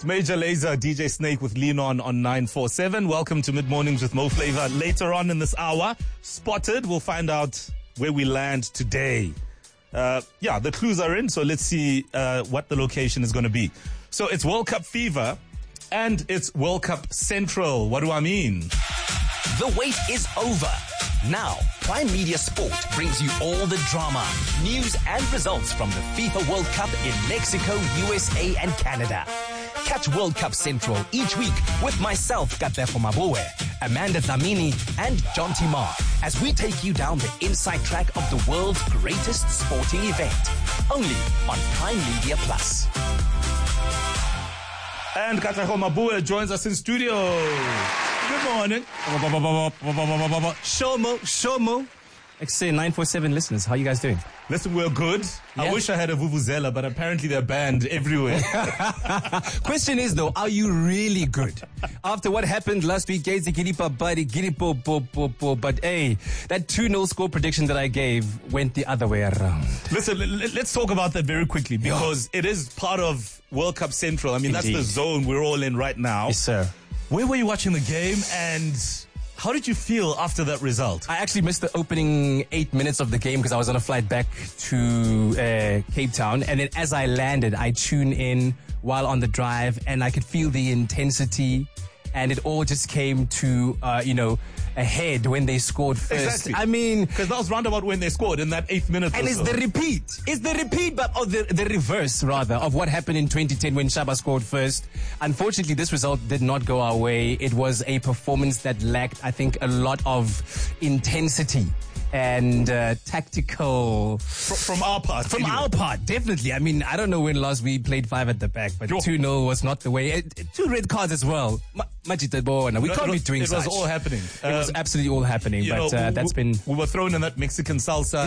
It's Major Lazer, DJ Snake with Lean On 947. Welcome to Mid Mornings with Mo Flavor. Later on in this hour, Spotted. We'll find out where we land today. The clues are in, so let's see what the location is going to be. So it's World Cup fever and it's World Cup Central. What do I mean? The wait is over. Now, Prime Media Sport brings you all the drama, news and results from the FIFA World Cup in Mexico, USA and Canada. Catch World Cup Central each week with myself, Katefo Maboe, Amanda Dlamini and John Timar as we take you down the inside track of the world's greatest sporting event. Only on Prime Media Plus. And Katefo Maboe joins us in studio. Good morning. Shomo. XC 947 listeners, how you guys doing? Listen, we're good. Yeah. I wish I had a vuvuzela, but apparently they're banned everywhere. Question is though, are you really good? After what happened last week, but hey, that 2-0 score prediction that I gave went the other way around. Listen, let's talk about that very quickly because it is part of World Cup Central. I mean, Indeed. That's the zone we're all in right now. Yes, sir. Where were you watching the game and how did you feel after that result? I actually missed the opening 8 minutes of the game because I was on a flight back to Cape Town. And then as I landed, I tuned in while on the drive and I could feel the intensity. And it all just came to, a head when they scored first. Exactly. I mean, because that was roundabout when they scored in that 8th minute. and it's the repeat. It's the repeat, but the reverse, rather, of what happened in 2010 when Shaba scored first. Unfortunately, this result did not go our way. It was a performance that lacked, I think, a lot of intensity and tactical. From our part. From anyway. our part, definitely. I mean, I don't know when last we played 5 at the back, but Sure. 2-0 was not the way. 2 red cards as well. We can't be doing It such. was all happening. It was absolutely all happening, that's been... We were thrown in that Mexican salsa.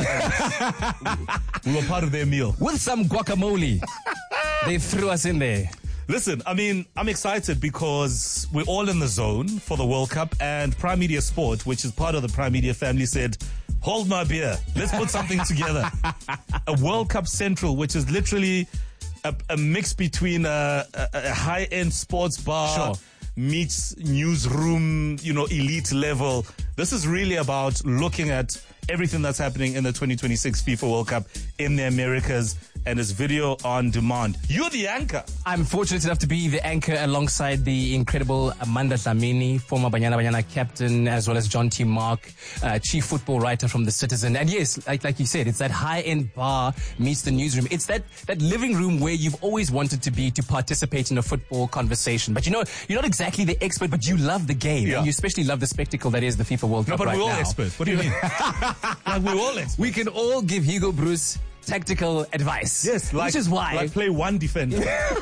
And we were part of their meal. With some guacamole. They threw us in there. Listen, I mean, I'm excited because we're all in the zone for the World Cup and Prime Media Sport, which is part of the Prime Media family, said, hold my beer. Let's put something together. A World Cup Central, which is literally a mix between a high-end sports bar Sure. meets newsroom, elite level. This is really about looking at everything that's happening in the 2026 FIFA World Cup in the Americas, and it's video on demand. You're the anchor. I'm fortunate enough to be the anchor alongside the incredible Amanda Dlamini, former Banyana captain, as well as John T. Mark, chief football writer from The Citizen. And yes, like you said, it's that high-end bar meets the newsroom. It's that living room where you've always wanted to be to participate in a football conversation. But you're not exactly the expert, but you love the game. Yeah. And you especially love the spectacle that is the FIFA World Cup No, but right we're all now. experts. What do you mean? Like we're all experts. We can all give Hugo Bruce tactical advice. Yes, which is why. Like play one defender.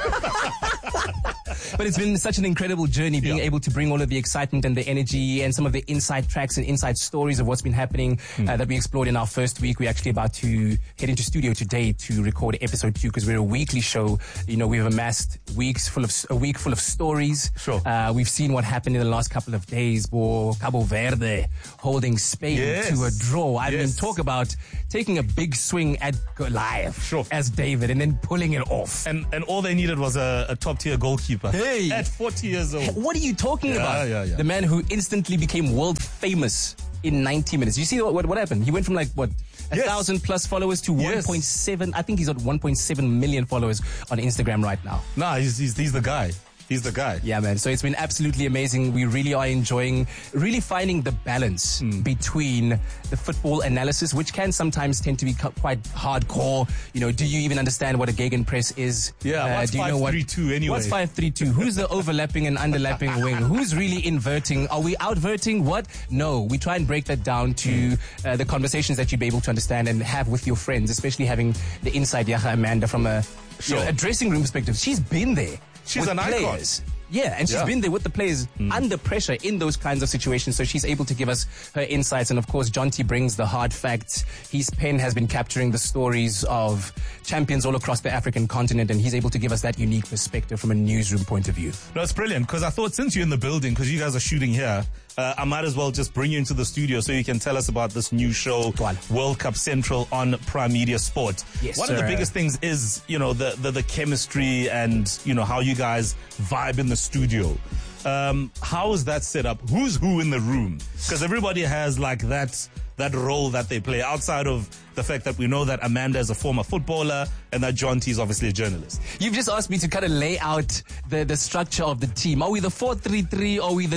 But it's been such an incredible journey being able to bring all of the excitement and the energy and some of the inside tracks and inside stories of what's been happening that we explored in our first week. We're actually about to head into studio today to record episode 2 because we're a weekly show. We've amassed a week full of stories. Sure. We've seen what happened in the last couple of days. Cabo Verde holding Spain to a draw. I mean, talk about taking a big swing at Goliath as David and then pulling it off. And all they needed was a top-tier goalkeeper. Hey. At 40 years old. What are you talking about? Yeah. The man who instantly became world famous in 90 minutes. You see what happened? He went from 1,000 plus followers to 1.7. I think he's at 1.7 million followers on Instagram right now. Nah, he's the guy. He's the guy. Yeah, man. So it's been absolutely amazing. We really are enjoying really finding the balance between the football analysis, which can sometimes tend to be quite hardcore. Do you even understand what a gegenpress is? Yeah, what's 5-3-2 anyway? What's 5-3-2? Who's the overlapping and underlapping wing? Who's really inverting? Are we outverting? What? No. We try and break that down to the conversations that you'd be able to understand and have with your friends, especially having the inside Yaha Amanda from a dressing room perspective. She's been there. She's an players. icon. Yeah, and she's been there with the players under pressure in those kinds of situations, so she's able to give us her insights. And of course, John T brings the hard facts. His pen has been capturing the stories of champions all across the African continent, and he's able to give us that unique perspective from a newsroom point of view. No, it's brilliant, because I thought since you're in the building, because you guys are shooting here, I might as well just bring you into the studio so you can tell us about this new show, Go on. World Cup Central on Prime Media Sport. Yes, One of the sir. biggest things is, the chemistry and, how you guys vibe in the studio. How is that set up? Who's who in the room? Because everybody has like that role that they play outside of the fact that we know that Amanda is a former footballer and that John T is obviously a journalist. You've just asked me to kind of lay out the structure of the team. Are we the 4-3-3 or are we the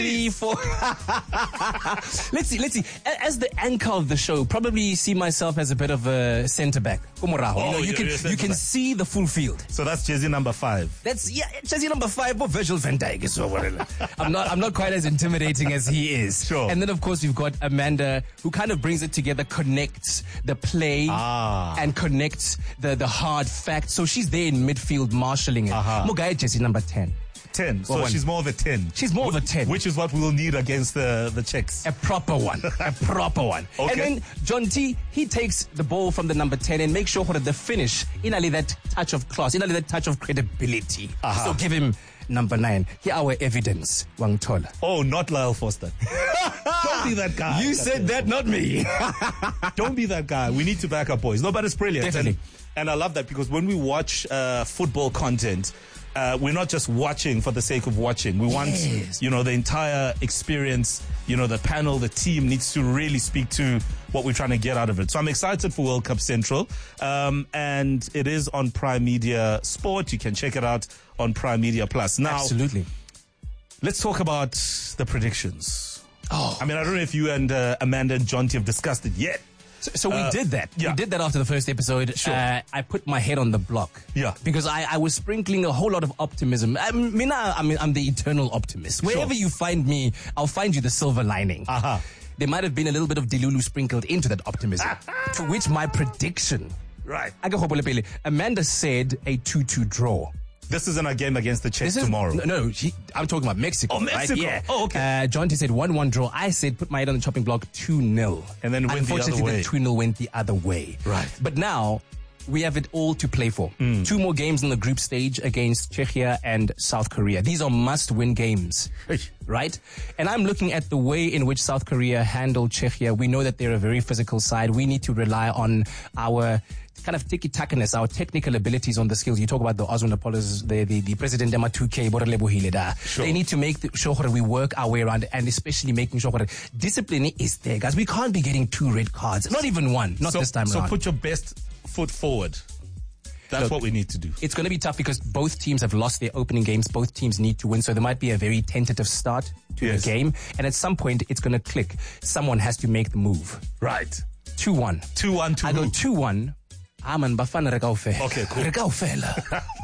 3-4? Let's see. As the anchor of the show, probably see myself as a bit of a centre back. You can see the full field. So that's jersey number 5. That's jersey number 5 for Virgil van Dijk. I'm not quite as intimidating as he is. Sure. And then of course we've got Amanda, who kind of brings it together, connects the play and connects the hard facts. So she's there in midfield marshalling it. Mugai jersey number 10. 10. So Well, she's more of a 10. She's more of a 10. Which is what we will need against the Czechs. A proper one. A proper one. Okay. And then John T, he takes the ball from the number 10 and makes sure that the finish, inali that touch of class, inali that touch of credibility. So give him number 9. Here our evidence, Wang Tola. Oh, not Lyle Foster. Don't be that guy. You said that, not me. Don't be that guy. We need to back up boys. No, but it's brilliant. Definitely. And I love that because when we watch football content, we're not just watching for the sake of watching. We want, Yes. the entire experience, the panel, the team needs to really speak to what we're trying to get out of it. So I'm excited for World Cup Central. And it is on Prime Media Sport. You can check it out on Prime Media Plus. Now, Absolutely. let's talk about the predictions. Oh. I mean, I don't know if you and Amanda and John T have discussed it yet. So we did that. yeah. We did that after the first episode. Sure. I put my head on the block. Yeah. Because I was sprinkling a whole lot of optimism. I'm the eternal optimist. Wherever you find me, I'll find you the silver lining. There might have been a little bit of Delulu sprinkled into that optimism. To which my prediction. Right. Amanda said a 2-2 draw. This isn't a game against the Czechs tomorrow. No, I'm talking about Mexico. Oh, Mexico. Right? Yeah. Oh, okay. John T said 1-1 draw. I said put my head on the chopping block 2-0. And then it went the other Unfortunately, way. the 2-0 went the other way. Right. But now we have it all to play for. 2 more games in the group stage against Czechia and South Korea. These are must-win games. Right? And I'm looking at the way in which South Korea handled Czechia. We know that they're a very physical side. We need to rely on our kind of tiki-takaness, our technical abilities on the skills. You talk about the Oswald Apollos, the President Ematuke, Sure. They need to make sure that we work our way around, and especially making sure that discipline is there, guys. We can't be getting 2 red cards. Not even one. Not this time around. So put your best foot forward. That's Look, what we need to do. It's going to be tough because both teams have lost their opening games. Both teams need to win. So there might be a very tentative start to Yes. the game. And at some point, it's going to click. Someone has to make the move. Right. 2-1. 2-1 to I go who? 2-1. Aman Bafana Rekaufela. Okay, cool. Rekaufela.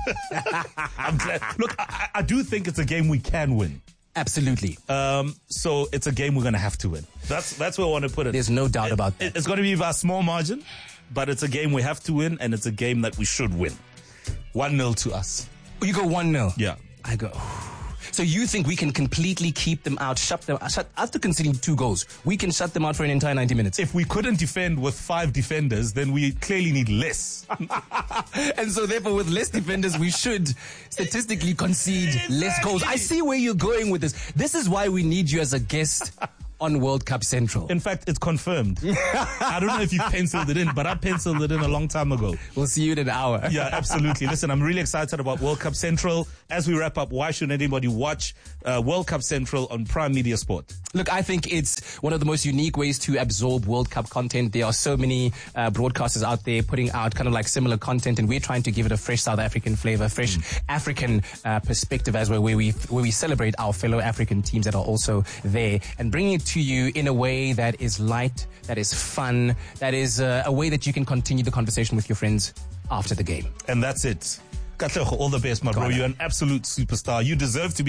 I'm glad. Look, I do think it's a game we can win. Absolutely. So it's a game we're going to have to win. That's where I want to put it. There's no doubt about that. It's going to be by a small margin, but it's a game we have to win, and it's a game that we should win. 1-0 to us. You go 1-0. Yeah. I go. So you think we can completely keep them out, shut after conceding 2 goals, we can shut them out for an entire 90 minutes? If we couldn't defend with 5 defenders, then we clearly need less. And so therefore with less defenders, we should statistically concede less goals. I see where you're going with this. This is why we need you as a guest on World Cup Central. In fact, it's confirmed. I don't know if you penciled it in, but I penciled it in a long time ago. We'll see you in an hour. Yeah, absolutely. Listen, I'm really excited about World Cup Central. As we wrap up, why should anybody watch World Cup Central on Prime Media Sport? Look, I think it's one of the most unique ways to absorb World Cup content. There are so many broadcasters out there putting out kind of like similar content, and we're trying to give it a fresh South African flavor, fresh African perspective as well, where we celebrate our fellow African teams that are also there, and bringing it to you in a way that is light, that is fun, that is a way that you can continue the conversation with your friends after the game. And that's it. Katlego, all the best, my bro. You're an absolute superstar. You deserve to be